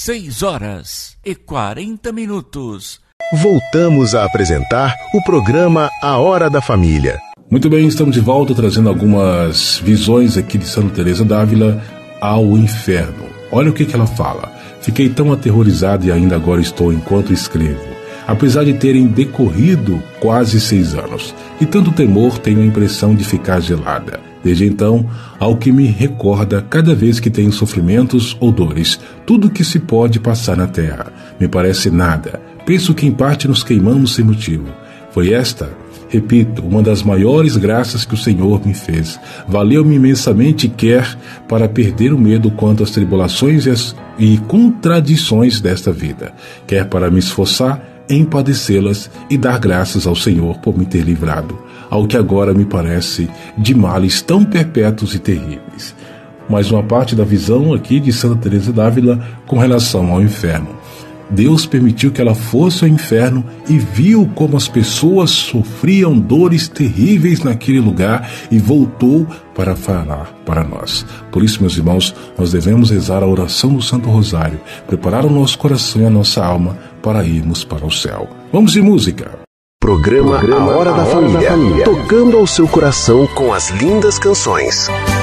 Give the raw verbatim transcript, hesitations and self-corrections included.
seis horas e quarenta minutos. Voltamos a apresentar o programa A Hora da Família. Muito bem, estamos de volta trazendo algumas visões aqui de Santa Teresa d'Ávila ao inferno. Olha o que, que ela fala. Fiquei tão aterrorizado e ainda agora estou enquanto escrevo. Apesar de terem decorrido quase seis anos, e tanto temor, tenho a impressão de ficar gelada. Desde então, ao que me recorda cada vez que tenho sofrimentos ou dores, tudo que se pode passar na terra. Me parece nada. Penso que em parte nos queimamos sem motivo. Foi esta, repito, uma das maiores graças que o Senhor me fez. Valeu-me imensamente, quer para perder o medo quanto às tribulações e, as, e contradições desta vida, quer para me esforçar em padecê-las e dar graças ao Senhor por me ter livrado, ao que agora me parece de males tão perpétuos e terríveis. Mais uma parte da visão aqui de Santa Teresa d'Ávila com relação ao inferno. Deus permitiu que ela fosse ao inferno e viu como as pessoas sofriam dores terríveis naquele lugar e voltou para falar para nós. Por isso, meus irmãos, nós devemos rezar a oração do Santo Rosário, preparar o nosso coração e a nossa alma para irmos para o céu. Vamos de música. Programa, Programa A Hora, da, a Hora Família, da Família, tocando ao seu coração com as lindas canções.